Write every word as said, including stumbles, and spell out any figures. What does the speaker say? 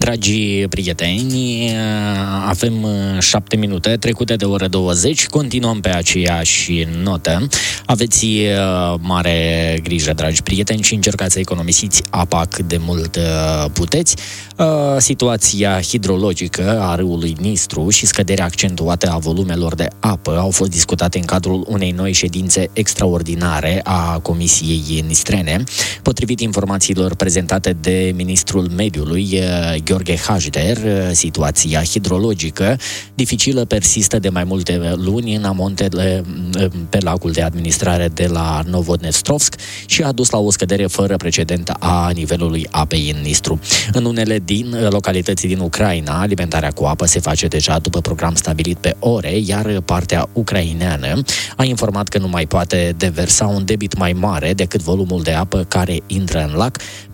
Dragi prieteni, avem șapte minute trecute de ora douăzeci, continuăm pe aceeași notă. Aveți mare grijă, dragi prieteni, și încercați să economisiți apa cât de mult puteți. Situația hidrologică a râului Nistru și scăderea accentuată a volumelor de apă au fost discutate în cadrul unei noi ședințe extraordinare a Comisiei Nistrene. Potrivit informațiilor prezentate de Ministrul Mediului, Gheorghe Hajder, situația hidrologică dificilă persistă de mai multe luni în amontele pe lacul de administrare de la Novodnestrovsk și a dus la o scădere fără precedent a nivelului apei în Nistru. În unele din localități din Ucraina, alimentarea cu apă se face deja după program stabilit pe ore, iar partea ucraineană a informat că nu mai poate deversa un debit mai mare decât volumul de apă care intră în lac